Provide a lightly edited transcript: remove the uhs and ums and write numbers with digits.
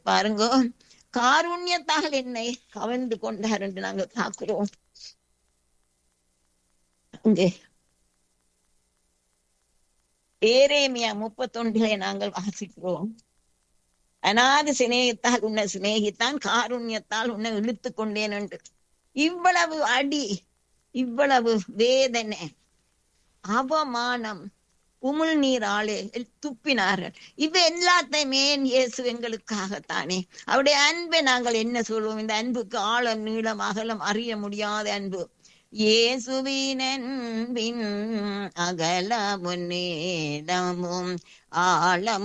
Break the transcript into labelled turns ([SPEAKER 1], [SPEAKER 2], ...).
[SPEAKER 1] பாருங்க, காருண்யத்தால் என்னை கவர்ந்து கொண்டார் என்று நாங்கள் பார்க்கிறோம். இங்கே எரேமியா 31 நாங்கள் வாசிக்கிறோம். அநாத சிநேகத்தால் உன்னை சிநேகித்தான், காருண்யத்தால் உன்னை இழுத்து கொண்டேன் என்று. இவ்வளவு அடி, இவ்வளவு வேதனை, அவமானம், உமிழ் நீராலே துப்பினார்கள். இது எல்லாத்தையுமே இயேசு எங்களுக்காகத்தானே. அவருடைய அன்பை நாங்கள் என்ன சொல்வோம்? இந்த அன்புக்கு ஆழம் நீளம் அகலம் அறிய முடியாத அன்பு. இயேசுவின் அன்பின் அகலமும் நீளமும் ஆழம்